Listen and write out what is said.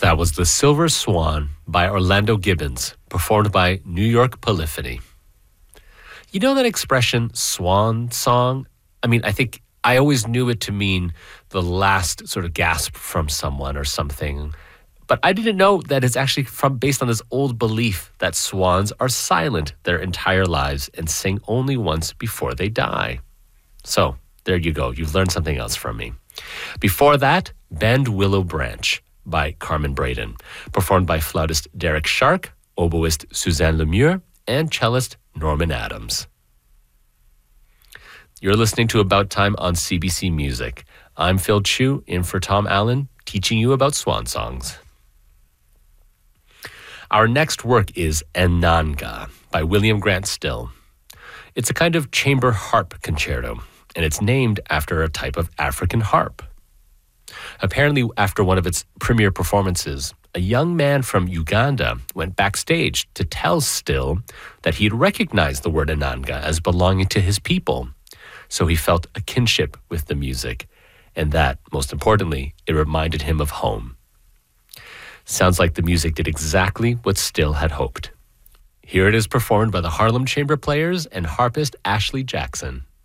That was The Silver Swan by Orlando Gibbons, performed by New York Polyphony. You know that expression, swan song? I mean, I think I always knew it to mean the last sort of gasp from someone or something. But I didn't know that it's actually based on this old belief that swans are silent their entire lives and sing only once before they die. So, there you go. You've learned something else from me. Before that, Bend Willow Branch by Carmen Braden, performed by flautist Derek Shark, oboist Suzanne Lemieux, and cellist Norman Adams. You're listening to About Time on CBC Music. I'm Phil Chu, in for Tom Allen, teaching you about swan songs. Our next work is Enanga by William Grant Still. It's a kind of chamber harp concerto, and it's named after a type of African harp. Apparently, after one of its premiere performances, a young man from Uganda went backstage to tell Still that he had recognized the word Enanga as belonging to his people. So he felt a kinship with the music, and that, most importantly, it reminded him of home. Sounds like the music did exactly what Still had hoped. Here it is performed by the Harlem Chamber Players and harpist Ashley Jackson.